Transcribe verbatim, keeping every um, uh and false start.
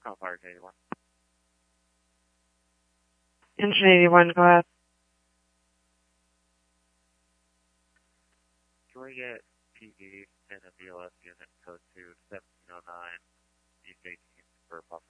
Call Fire eighty-one. Engine eighty-one, go ahead. Can we get P D and a B L S unit code to seventeen oh nine East eighteenth for possible